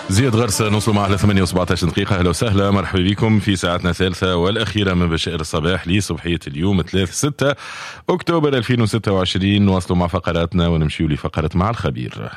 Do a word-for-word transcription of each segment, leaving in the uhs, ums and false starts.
زياد غرسة نوصل معه ثمانية وسبعة عشر دقيقة. أهلا وسهلا، مرحبا بكم في ساعتنا الثالثة والأخيرة من بشائر الصباح لصبحية اليوم ثلاثة ستة أكتوبر ألفين وستة وعشرين. نواصلوا مع فقراتنا ونمشيو لفقرة مع الخبير.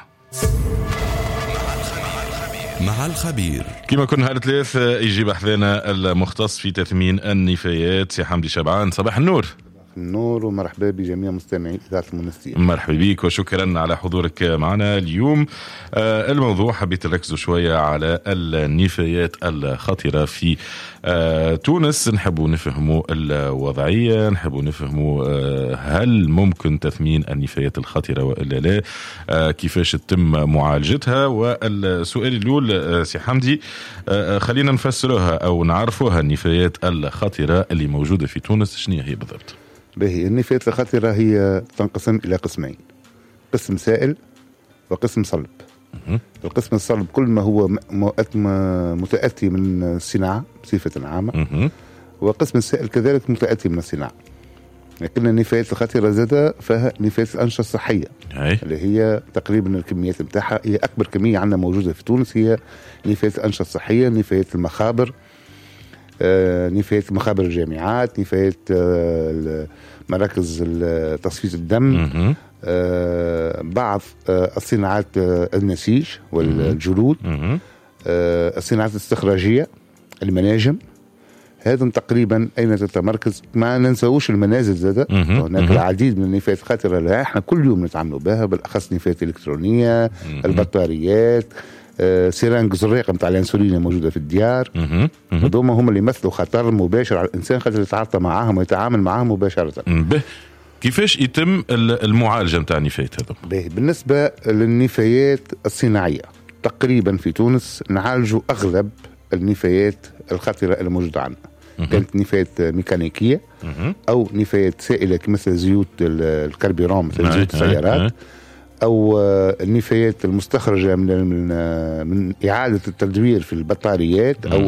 مع الخبير كما كنا نهار ثلاث يجي بحثنا المختص في تثمين النفايات سي حمدي شبعان. صباح النور. النور ومرحبا بجميع مستمعي إذاعة المنستير. مرحبا بك وشكرا على حضورك معنا اليوم. آه الموضوع حبيت نركزوا شوية على النفايات الخطرة في آه تونس. نحبوا نفهموا الوضعية، نحبوا نفهموا آه هل ممكن تثمين النفايات الخطرة وإلا لا، آه كيفاش تتم معالجتها. والسؤال الأول آه سي حمدي، آه خلينا نفسروها أو نعرفوها النفايات الخطرة اللي موجودة في تونس شنو هي بالضبط؟ باهي، النفايات الخطرة هي تنقسم إلى قسمين، قسم سائل وقسم صلب. القسم الصلب كل ما هو متأتي من الصناعة بصفة عامة، وقسم السائل كذلك متأتي من الصناعة. لكن النفايات الخطرة زادة فيها نفايات الأنشطة الصحية اللي هي تقريبا الكميات متاعها هي أكبر كمية عندنا موجودة في تونس، هي نفايات الأنشطة الصحية، نفايات المخابر، آه، نفايات مخابر الجامعات، نفايات آه، مراكز تصفية الدم، آه، بعض آه، الصناعات آه، النسيج والجلود، آه، الصناعات الاستخراجية، المناجم. هذا تقريبا أين تتمركز. ما ننسوش المنازل زادة، هناك العديد من النفايات الخطرة اللي احنا كل يوم نتعاملوا بها، بالأخص نفايات إلكترونية، البطاريات، آه، سيرانج زريقة متاع الانسولين موجودة في الديار. هذوما هم اللي يمثلوا خطر مباشر على الإنسان خاطر يتعاطى معاهم ويتعامل معاهم مباشرة. كيفاش يتم المعالجة متاع النفايات هذو؟ بالنسبة للنفايات الصناعية تقريبا في تونس نعالجوا أغلب النفايات الخطرة اللي موجودة عندنا. كانت نفايات ميكانيكية أو نفايات سائلة مثل زيوت الكربيرون، مثل زيوت السيارات، أو النفايات المستخرجة من من إعادة التدوير في البطاريات، أو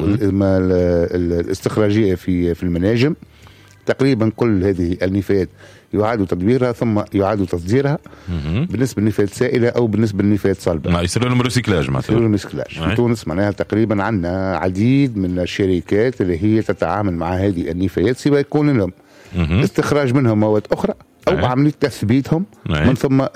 الاستخراجية في في المناجم. تقريبا كل هذه النفايات يعاد تدويرها ثم يعاد تصديرها. بالنسبة للنفايات سائلة أو بالنسبة للنفايات صلبة ما يصير لهم ريسيكلاج مثلا. يصير لهم ريسيكلاج في تونس. معناها تقريبا عندنا عديد من الشركات اللي هي تتعامل مع هذه النفايات، سواء يكون لهم استخراج منهم مواد أخرى أو أيه. عملية تثبيتهم أيه. من ثم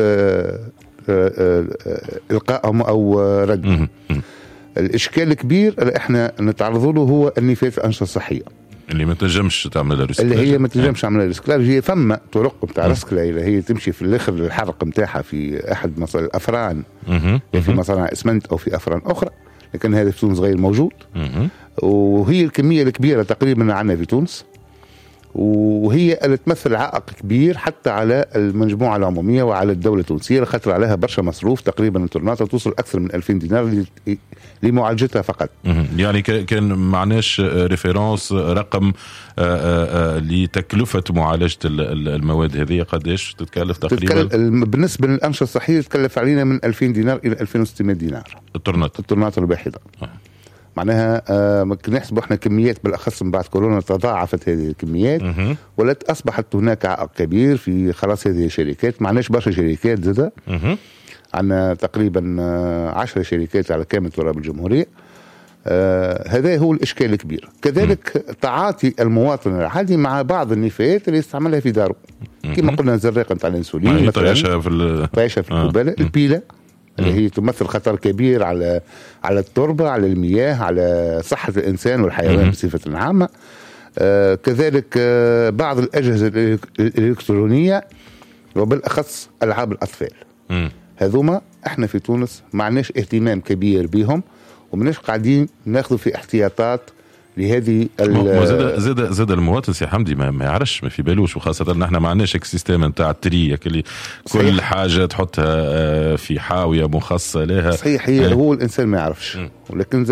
إلقائهم أو ردهم. الإشكال الكبير اللي إحنا نتعرضوا له هو النفايات الأنشطة الصحية اللي ما تنجمش تعمل ريسكلاج، اللي هي ما تنجمش تعمل ريسكلاج. هي فما طرق نتاع ريسكلاج اللي هي تمشي في الاخر الحرق نتاعها في احد مصانع الافران، في مصانع اسمنت او في افران اخرى، لكن هذا في تونس غير موجود. وهي الكميه الكبيره تقريبا عندنا في تونس، وهي اللي تمثل عائق كبير حتى على المجموعة العمومية وعلى الدولة التونسية، خاطر عليها برشا مصروف، تقريبا التورناطة توصل أكثر من ألفين دينار لمعالجتها فقط. يعني كان معناش ريفيرانس رقم لتكلفة معالجة المواد هذه قديش تتكلف تقريبا؟ بالنسبة للأنشطة الصحية تتكلف علينا من ألفين دينار إلى ألفين وستمائة دينار التورناطة التورناطة الواحدة. آه. معناها آه ممكن نحسب احنا كميات، بالاخص من بعد كورونا تضاعفت هذه الكميات، ولا اصبحت هناك عائق كبير في خلاص هذه الشركات. معناش برشا شركات زادة، عندنا تقريبا آه عشر شركات على كامل تراب الجمهورية. آه هذا هو الاشكال الكبير. كذلك مم. تعاطي المواطن العادي مع بعض النفايات اللي يستعملها في داره، كما قلنا الزريقة نتاع الانسولين مثلا، طيشة في طيشة في القبالة، البيلة اللي هي تمثل خطر كبير على على التربة، على المياه، على صحة الإنسان والحيوان بصفة عامة. آه كذلك آه بعض الأجهزة الإلكترونية وبالأخص ألعاب الأطفال. هذوما احنا في تونس ما عندناش اهتمام كبير بهم، ومناش قاعدين ناخذ في احتياطات لهذه زاد زاد زاد المواطن سي حمدي ما, ما يعرفش، ما في بالوش، وخاصه ان احنا ما عندناش السيستم نتاع التري اللي كل حاجه تحطها في حاويه مخصصه لها. صحيح، هي هو الانسان ما يعرفش، ولكن